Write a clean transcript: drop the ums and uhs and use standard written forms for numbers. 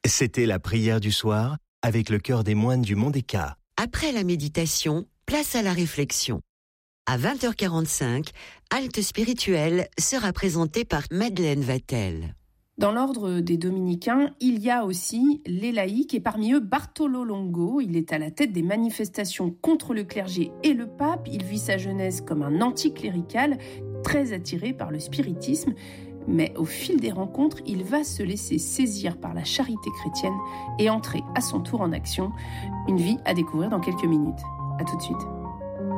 C'était la prière du soir avec le chœur des moines du Mont des Cats. Après la méditation, place à la réflexion. À 20h45, Halte spirituelle sera présentée par Madeleine Vatel. Dans l'ordre des dominicains, il y a aussi les laïcs et parmi eux Bartolo Longo. Il est à la tête des manifestations contre le clergé et le pape. Il vit sa jeunesse comme un anticlérical, très attiré par le spiritisme. Mais au fil des rencontres, il va se laisser saisir par la charité chrétienne et entrer à son tour en action. Une vie à découvrir dans quelques minutes. À tout de suite.